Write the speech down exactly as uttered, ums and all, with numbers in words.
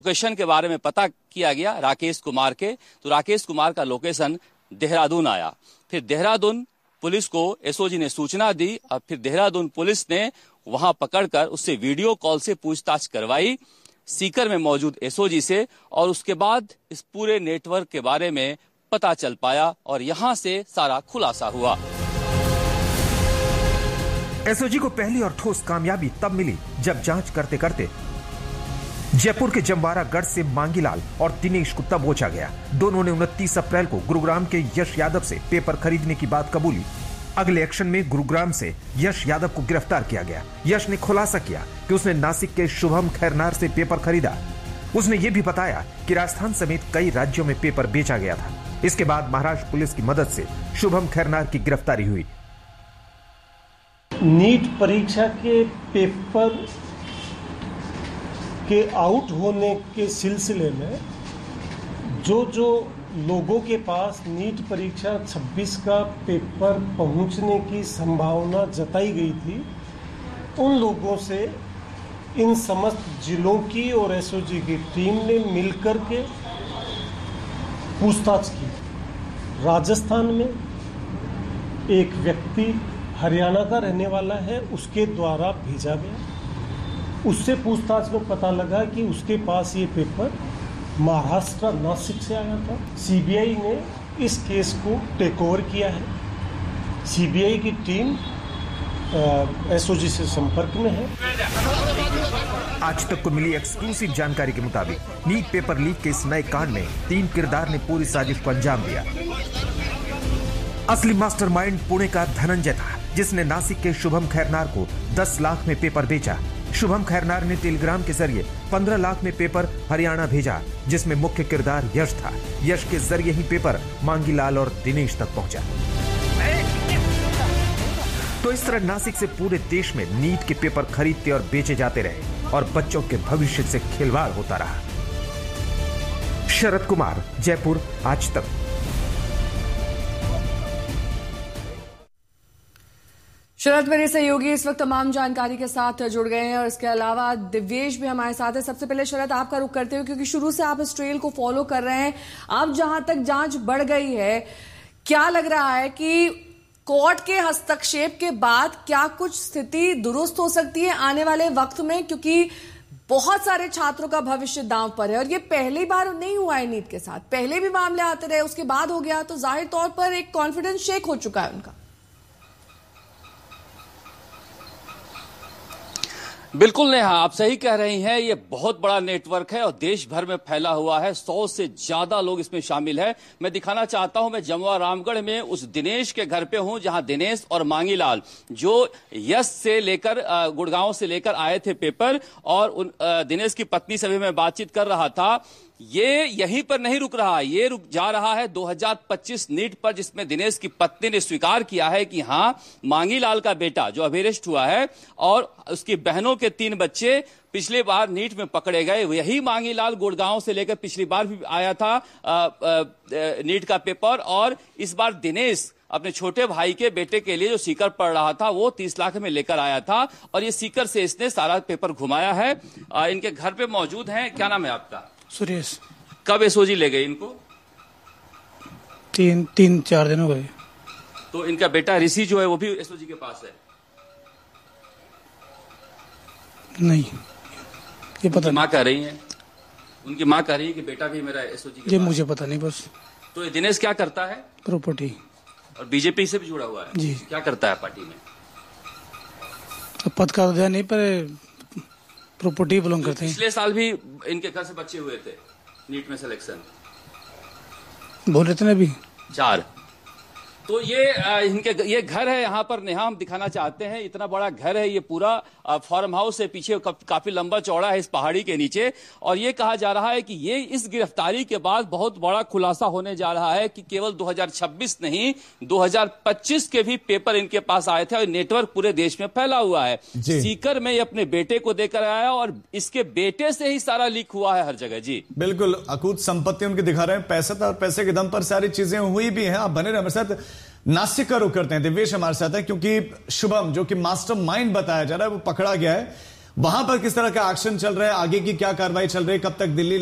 Location के बारे में पता किया गया राकेश कुमार के, तो राकेश कुमार का लोकेशन देहरादून आया। फिर देहरादून पुलिस को एसओजी ने सूचना दी और फिर देहरादून पुलिस ने वहां पकड़कर उससे वीडियो कॉल से पूछताछ करवाई सीकर में मौजूद एसओजी से, और उसके बाद इस पूरे नेटवर्क के बारे में पता चल पाया और यहां से सारा खुलासा हुआ। एसओजी को पहली और ठोस कामयाबी तब मिली जब जांच करते करते जयपुर के जमवारा गढ़ से मांगीलाल और दिनेश को दबोचा गया। दोनों ने उनतीस अप्रैल को गुरुग्राम के यश यादव से पेपर खरीदने की बात कबूली। अगले एक्शन में गुरुग्राम से यश यादव को गिरफ्तार किया गया। यश ने खुलासा किया कि उसने नासिक के शुभम खैरनार से पेपर खरीदा। उसने ये भी बताया कि राजस्थान समेत कई राज्यों में पेपर बेचा गया था। इसके बाद महाराष्ट्र पुलिस की मदद से शुभम खैरनार की गिरफ्तारी हुई। नीट परीक्षा के पेपर के आउट होने के सिलसिले में जो जो लोगों के पास नीट परीक्षा छब्बीस का पेपर पहुंचने की संभावना जताई गई थी, उन लोगों से इन समस्त जिलों की और एसओजी की टीम ने मिलकर के पूछताछ की। राजस्थान में एक व्यक्ति हरियाणा का रहने वाला है, उसके द्वारा भेजा गया। उससे पूछताछ में पता लगा कि उसके पास ये पेपर महाराष्ट्र नासिक से आया था। सीबीआई ने इस केस को टेक ओवर किया है। सीबीआई की टीम एसओजी से संपर्क में है। आज तक को मिली एक्सक्लूसिव जानकारी के मुताबिक नीट पेपर लीक के इस नए कांड में तीन किरदार ने पूरी साजिश को अंजाम दिया। असली मास्टरमाइंड पुणे का धनंजय था, जिसने नासिक के शुभम खैरनार को दस लाख में पेपर बेचा। शुभम खैरनार ने टेलीग्राम के जरिए पंद्रह लाख में पेपर हरियाणा भेजा, जिसमें मुख्य किरदार यश था। यश के जरिए ही पेपर मांगीलाल और दिनेश तक पहुंचा। तो इस तरह नासिक से पूरे देश में नीट के पेपर खरीदते और बेचे जाते रहे और बच्चों के भविष्य से खिलवाड़ होता रहा। शरद कुमार, जयपुर, आज तक। शरद मेरे सहयोगी इस वक्त तमाम जानकारी के साथ जुड़ गए हैं और इसके अलावा दिव्येश भी हमारे साथ है। सबसे पहले शरद आपका रुख करते हुए, क्योंकि शुरू से आप इस ट्रेल को फॉलो कर रहे हैं, अब जहां तक जांच बढ़ गई है, क्या लग रहा है कि कोर्ट के हस्तक्षेप के बाद क्या कुछ स्थिति दुरुस्त हो सकती है आने वाले वक्त में? क्योंकि बहुत सारे छात्रों का भविष्य दांव पर है और ये पहली बार नहीं हुआ है नीट के साथ। पहले भी मामले आते रहे, उसके बाद हो गया, तो जाहिर तौर पर एक कॉन्फिडेंस शेक हो चुका है उनका। बिल्कुल नेहा, आप सही कह रही हैं। ये बहुत बड़ा नेटवर्क है और देश भर में फैला हुआ है। सौ से ज्यादा लोग इसमें शामिल है। मैं दिखाना चाहता हूं, मैं जमवा रामगढ़ में उस दिनेश के घर पे हूं, जहां दिनेश और मांगीलाल जो यश से लेकर गुड़गांव से लेकर आए थे पेपर, और उन दिनेश की पत्नी से भी मैं बातचीत कर रहा था। ये यहीं पर नहीं रुक रहा, ये रुक जा रहा है दो हज़ार पच्चीस नीट पर, जिसमें दिनेश की पत्नी ने स्वीकार किया है कि हां, मांगीलाल का बेटा जो अभिरेस्ट हुआ है और उसकी बहनों के तीन बच्चे पिछली बार नीट में पकड़े गए। यही मांगीलाल गुड़गांव से लेकर पिछली बार भी आया था आ, आ, आ, नीट का पेपर, और इस बार दिनेश अपने छोटे भाई के बेटे के लिए जो सीकर पढ़ रहा था वो तीस लाख में लेकर आया था, और ये सीकर से इसने सारा पेपर घुमाया है। आ, इनके घर पे मौजूद हैं। क्या नाम है आपका? सुरेश। कब एसओजी ले गए इनको? तीन तीन चार दिन हो गए। तो इनका बेटा ऋषि जो है वो भी एसओजी के पास है? नहीं, ये पता नहीं। माँ कह रही है, उनकी माँ कह रही है कि बेटा भी मेरा एसओजी के ये पास। मुझे पता नहीं बस। तो ये दिनेश क्या करता है? प्रॉपर्टी। और बीजेपी से भी जुड़ा हुआ है जी। क्या करता है पार्टी में? पद का तो नहीं, पर प्रॉपर्टी बिलोंग करते हैं। पिछले साल भी इनके घर से बच्चे हुए थे नीट में सिलेक्शन, बोल रहे थे ना अभी चार। तो ये इनके ये घर है यहाँ पर नेहा, हम दिखाना चाहते हैं। इतना बड़ा घर है, ये पूरा फार्म हाउस है, पीछे काफी लंबा चौड़ा है इस पहाड़ी के नीचे, और ये कहा जा रहा है कि ये इस गिरफ्तारी के बाद बहुत बड़ा खुलासा होने जा रहा है कि केवल दो हज़ार छब्बीस नहीं, दो हज़ार पच्चीस के भी पेपर इनके पास आए थे और नेटवर्क पूरे देश में फैला हुआ है। सीकर में ये अपने बेटे को देकर आया और इसके बेटे से ही सारा लीक हुआ है हर जगह। जी बिल्कुल, अकूत संपत्ति उनकी दिखा रहे हैं, पैसा था और पैसे के दम पर सारी चीजें हुई भी हैं। आप बने रहे हमारे साथ। नासिक का रुख करते हैं, दिव्येश हमारे साथ है, क्योंकि शुभम जो कि मास्टरमाइंड बताया जा रहा है वो पकड़ा गया है। वहां पर किस तरह का एक्शन चल रहा है, आगे की क्या कार्रवाई चल रही है, कब तक दिल्ली